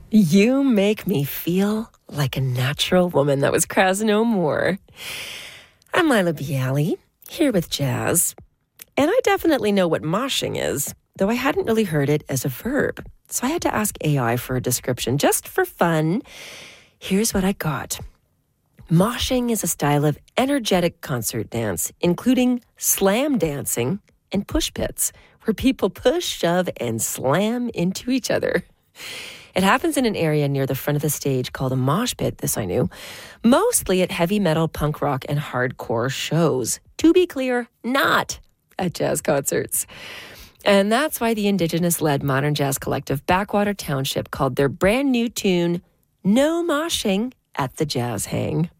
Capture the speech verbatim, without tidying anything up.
You make me feel like a natural woman. That was Kraz No More. I'm Lila Bialy, here with Jazz. And I definitely know what moshing is, though I hadn't really heard it as a verb. So I had to ask A I for a description, just for fun. Here's what I got. Moshing is a style of energetic concert dance, including slam dancing and push pits, where people push, shove, and slam into each other. It happens in an area near the front of the stage called a mosh pit, this I knew, mostly at heavy metal, punk rock, and hardcore shows. To be clear, not at jazz concerts. And that's why the Indigenous-led modern jazz collective Backwater Township called their brand new tune No Moshing at the Jazz Hang.